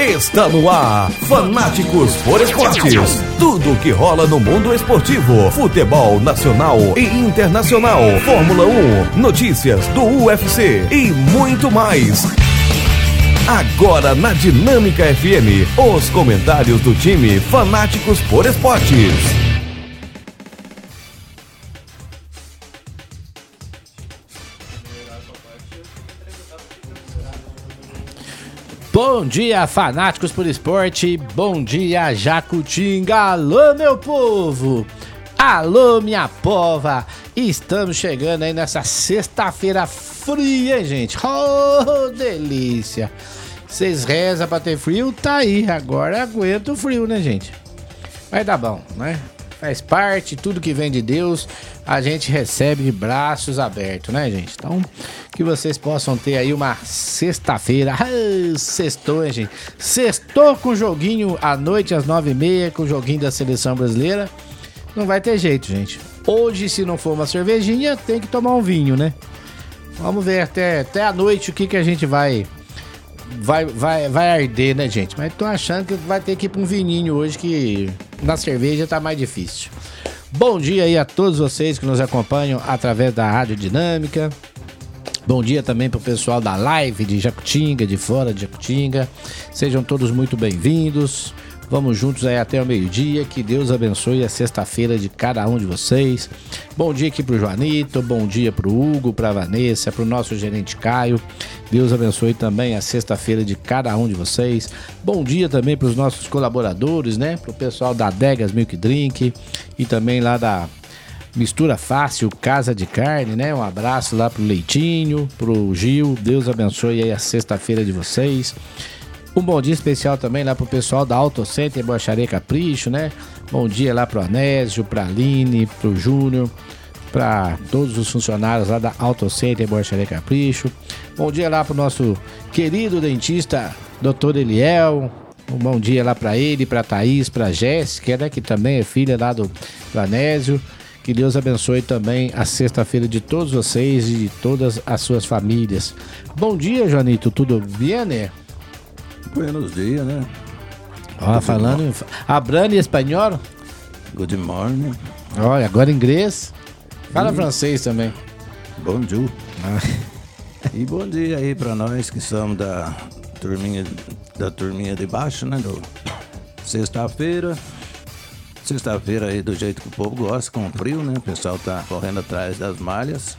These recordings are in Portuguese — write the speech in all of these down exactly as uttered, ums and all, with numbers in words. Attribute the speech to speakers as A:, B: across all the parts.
A: Está no ar, Fanáticos por Esportes. Tudo o que rola no mundo esportivo, futebol nacional e internacional, Fórmula um, notícias do U F C e muito mais. Agora na Dinâmica F M, os comentários do time Fanáticos por Esportes.
B: Bom dia, fanáticos por esporte, bom dia, Jacutinga, alô meu povo, alô minha pova, estamos chegando aí nessa sexta-feira fria, hein, gente, oh, delícia, vocês rezam pra ter frio, tá aí, agora aguenta o frio, né, gente, vai dar bom, né, faz parte, tudo que vem de Deus, a gente recebe de braços abertos, né, gente, então... que vocês possam ter aí uma sexta-feira. Ah, sextou, hein, gente? Sextou com o joguinho à noite, às nove e meia, com o joguinho da Seleção Brasileira. Não vai ter jeito, gente. Hoje, se não for uma cervejinha, tem que tomar um vinho, né? Vamos ver até, até a noite o que, que a gente vai, vai, vai, vai arder, né, gente? Mas tô achando que vai ter que ir pra um vininho hoje, que na cerveja tá mais difícil. Bom dia aí a todos vocês que nos acompanham através da Rádio Dinâmica. Bom dia também pro pessoal da live de Jacutinga, de fora de Jacutinga. Sejam todos muito bem-vindos. Vamos juntos aí até o meio-dia. Que Deus abençoe a sexta-feira de cada um de vocês. Bom dia aqui pro Joanito, bom dia pro Hugo, pra Vanessa, pro nosso gerente Caio. Deus abençoe também a sexta-feira de cada um de vocês. Bom dia também pros nossos colaboradores, né? Pro pessoal da Adegas Milk Drink e também lá da... Mistura Fácil, Casa de Carne, né? Um abraço lá pro Leitinho, pro Gil. Deus abençoe aí a sexta-feira de vocês. Um bom dia especial também lá pro pessoal da Auto Center Borracharia Capricho, né? Bom dia lá pro Anésio, pra Aline, pro Júnior, pra todos os funcionários lá da Auto Center Borracharia Capricho. Bom dia lá pro nosso querido dentista, doutor Eliel. Um bom dia lá pra ele, pra Thaís, pra Jéssica, né? Que também é filha lá do, do Anésio. Que Deus abençoe também a sexta-feira de todos vocês e de todas as suas famílias. Bom dia, Joanito, tudo bem, né?
C: Buenos dias, né?
B: Ó, falando em... Hablando em espanhol?
C: Good morning.
B: Olha, agora em inglês. Fala e... francês também.
C: Bonjour. Ah. E bom dia aí pra nós que somos da turminha, da turminha de baixo, né? Do... Sexta-feira. Sexta-feira aí do jeito que o povo gosta, com frio, né? O pessoal tá correndo atrás das malhas.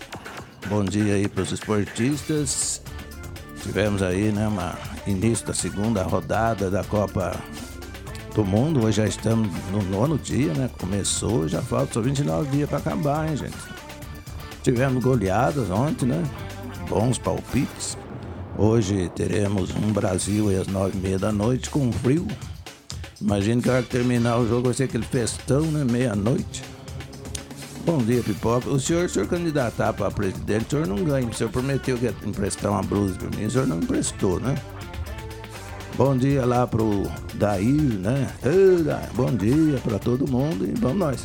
C: Bom dia aí pros esportistas. Tivemos aí, né, uma início da segunda rodada da Copa do Mundo. Hoje já estamos no nono dia, né? Começou, já falta só vinte e nove dias pra acabar, hein, gente? Tivemos goleadas ontem, né? Bons palpites. Hoje teremos um Brasil aí às nove e meia da noite com frio. Imagina que a hora que terminar o jogo vai ser aquele festão, né? Meia-noite. Bom dia, Pipoca. O senhor, se o senhor candidatar para presidente, o senhor não ganha. O senhor prometeu que ia emprestar uma blusa para mim, o senhor não emprestou, né? Bom dia lá pro Dair, né? Bom dia para todo mundo e vamos nós.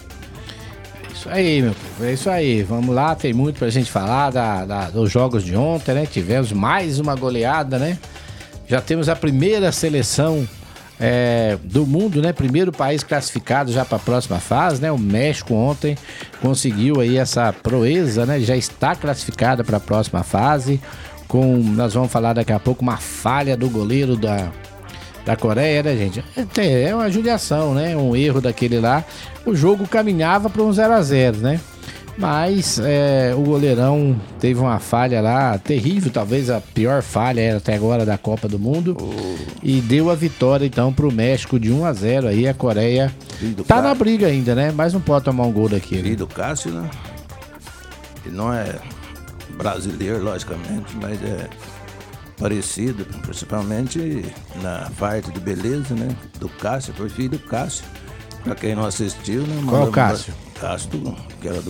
B: É isso aí, meu povo. É isso aí. Vamos lá, tem muito pra gente falar da, da, dos jogos de ontem, né? Tivemos mais uma goleada, né? Já temos a primeira seleção... É, do mundo, né? Primeiro país classificado já para a próxima fase, né? O México ontem conseguiu aí essa proeza, né? Já está classificada para a próxima fase. Com, nós vamos falar daqui a pouco, uma falha do goleiro da, da Coreia, né, gente? É, é uma judiação, né? Um erro daquele lá. O jogo caminhava para um zero a zero, né? Mas é, o goleirão teve uma falha lá terrível, talvez a pior falha até agora da Copa do Mundo. Oh. E deu a vitória então pro México de um a zero. Aí a Coreia tá Cássio. Na briga ainda, né? Mas não pode tomar um gol daquele.
C: Filho do Cássio, né? Ele não é brasileiro, logicamente, mas é parecido, principalmente na parte de beleza, né? Do Cássio, foi filho do Cássio. Pra quem não assistiu, né?
B: Qual o Cássio?
C: Cássio, do, que era do